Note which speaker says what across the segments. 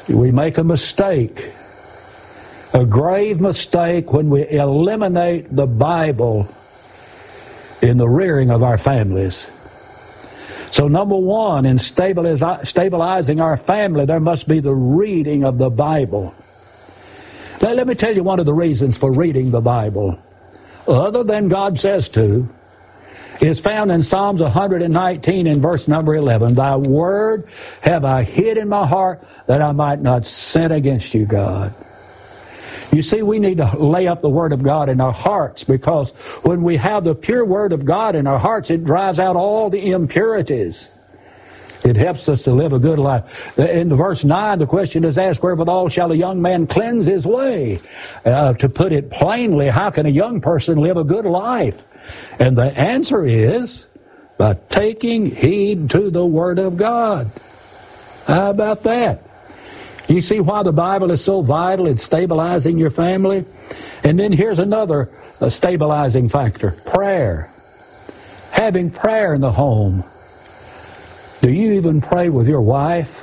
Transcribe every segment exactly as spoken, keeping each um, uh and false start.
Speaker 1: We make a mistake, a grave mistake, when we eliminate the Bible in the rearing of our families. So number one, in stabilizing our family, there must be the reading of the Bible. Now, let me tell you one of the reasons for reading the Bible, other than God says to, is found in Psalms one hundred nineteen in verse number eleven. Thy word have I hid in my heart that I might not sin against you, God. You see, we need to lay up the Word of God in our hearts, because when we have the pure Word of God in our hearts, it drives out all the impurities. It helps us to live a good life. In the verse nine, the question is asked, wherewithal shall a young man cleanse his way? Uh, to put it plainly, how can a young person live a good life? And the answer is by taking heed to the Word of God. How about that? You see why the Bible is so vital in stabilizing your family? And then here's another uh, stabilizing factor, prayer. Having prayer in the home. Do you even pray with your wife?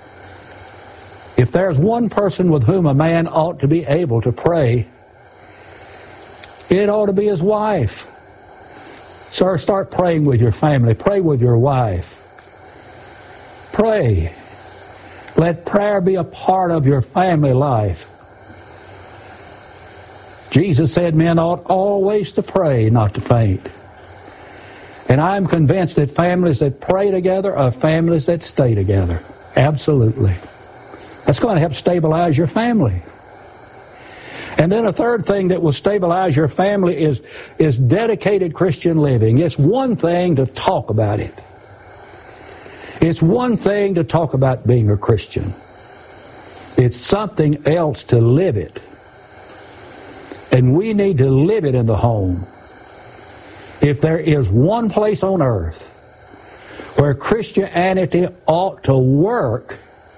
Speaker 1: If there's one person with whom a man ought to be able to pray, it ought to be his wife. So start praying with your family. Pray with your wife. Pray. Let prayer be a part of your family life. Jesus said men ought always to pray, not to faint. And I'm convinced that families that pray together are families that stay together. Absolutely. That's going to help stabilize your family. And then a third thing that will stabilize your family is, is dedicated Christian living. It's one thing to talk about it. It's one thing to talk about being a Christian. It's something else to live it. And we need to live it in the home. If there is one place on earth where Christianity ought to work,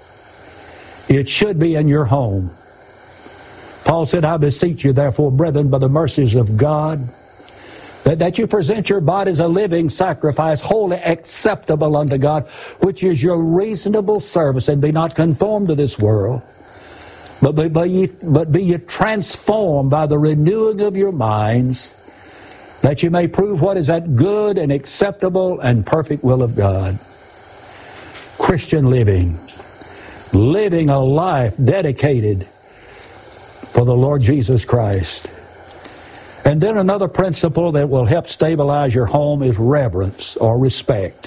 Speaker 1: it should be in your home. Paul said, I beseech you, therefore, brethren, by the mercies of God, that, that you present your bodies a living sacrifice, wholly acceptable unto God, which is your reasonable service, and be not conformed to this world, but be, but ye, but be ye transformed by the renewing of your minds, that you may prove what is that good and acceptable and perfect will of God. Christian living. Living a life dedicated for the Lord Jesus Christ. And then another principle that will help stabilize your home is reverence or respect.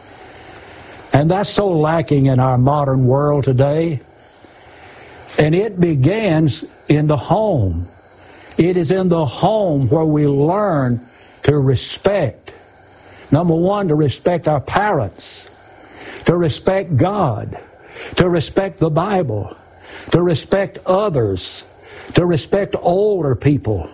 Speaker 1: And that's so lacking in our modern world today. And it begins in the home. It is in the home where we learn to respect. Number one, to respect our parents, to respect God, to respect the Bible, to respect others, to respect older people.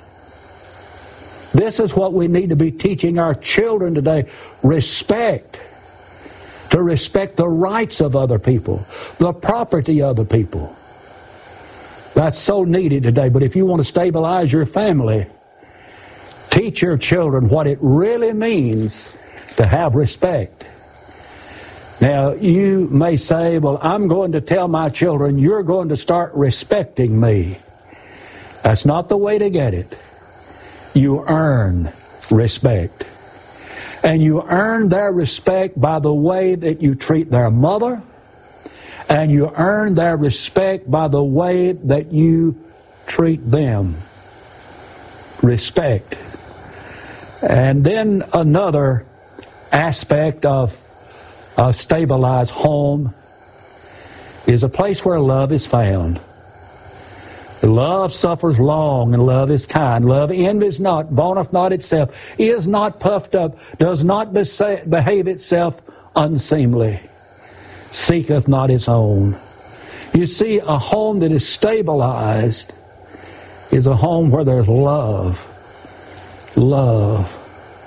Speaker 1: This is what we need to be teaching our children today. Respect. To respect the rights of other people, the property of other people. That's so needed today. But if you want to stabilize your family, teach your children what it really means to have respect. Now, you may say, well, I'm going to tell my children, you're going to start respecting me. That's not the way to get it. You earn respect. And you earn their respect by the way that you treat their mother, and you earn their respect by the way that you treat them. Respect. And then another aspect of a stabilized home is a place where love is found. Love suffers long, and love is kind. Love envies not, vaunteth not itself, is not puffed up, does not behave itself unseemly, seeketh not its own. You see, a home that is stabilized is a home where there's love. Love.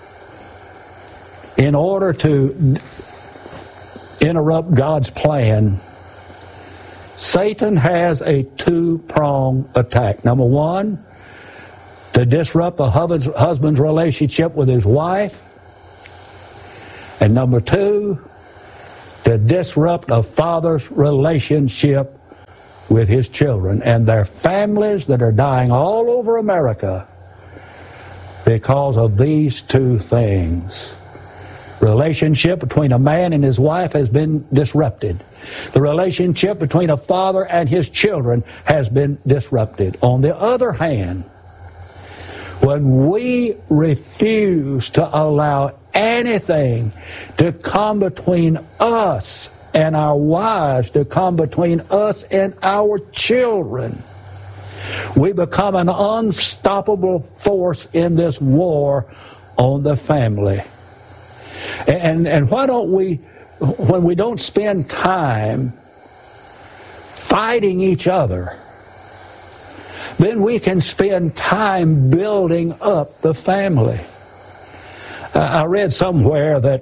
Speaker 1: In order to interrupt God's plan, Satan has a two-pronged attack. Number one, to disrupt a husband's relationship with his wife. And number two, to disrupt a father's relationship with his children, and their families that are dying all over America because of these two things. Relationship between a man and his wife has been disrupted. The relationship between a father and his children has been disrupted. On the other hand, when we refuse to allow anything to come between us and our wives, to come between us and our children, we become an unstoppable force in this war on the family. And, and why don't we, when we don't spend time fighting each other, then we can spend time building up the family. Uh, I read somewhere that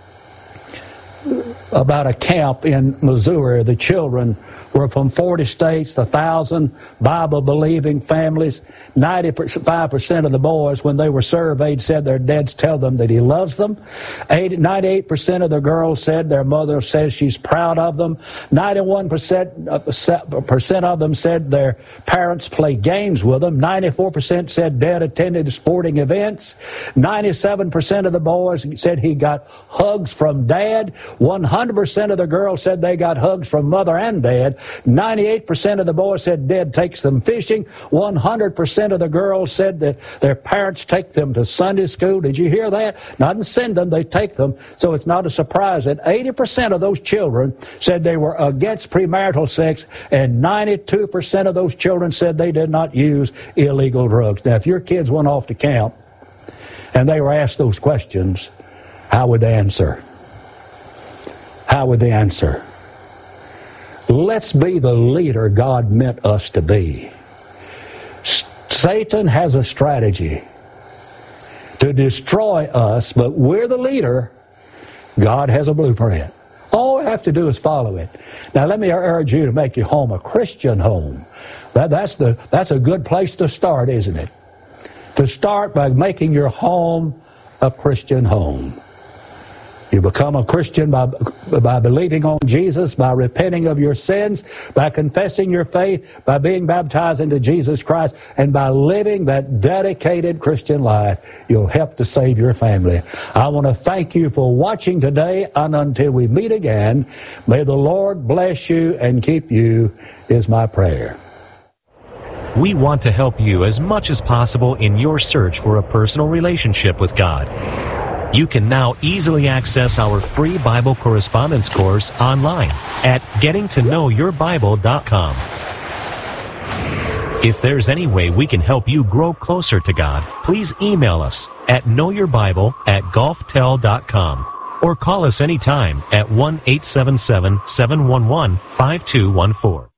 Speaker 1: about a camp in Missouri, the children were from forty states, a thousand Bible-believing families. ninety-five percent of the boys, when they were surveyed, said their dads tell them that he loves them. ninety-eight percent of the girls said their mother says she's proud of them. ninety-one percent of them said their parents play games with them. ninety-four percent said dad attended sporting events. ninety-seven percent of the boys said he got hugs from dad. one hundred percent of the girls said they got hugs from mother and dad. ninety-eight percent of the boys said dad takes them fishing. one hundred percent of the girls said that their parents take them to Sunday school. Did you hear that? Not send them, they take them. So it's not a surprise that eighty percent of those children said they were against premarital sex, and ninety-two percent of those children said they did not use illegal drugs. Now, if your kids went off to camp and they were asked those questions, how would they answer? How would they answer? Let's be the leader God meant us to be. Satan has a strategy to destroy us, but we're the leader. God has a blueprint. All we have to do is follow it. Now, let me urge you to make your home a Christian home. That, that's, the, that's a good place to start, isn't it? To start by making your home a Christian home. You become a Christian by, by believing on Jesus, by repenting of your sins, by confessing your faith, by being baptized into Jesus Christ, and by living that dedicated Christian life. You'll help to save your family. I want to thank you for watching today, and until we meet again, may the Lord bless you and keep you, is my prayer.
Speaker 2: We want to help you as much as possible in your search for a personal relationship with God. You can now easily access our free Bible correspondence course online at getting to know your bible dot com. If there's any way we can help you grow closer to God, please email us at knowyourbible at golftel dot com or call us anytime at one eight seven seven, seven one one, five two one four.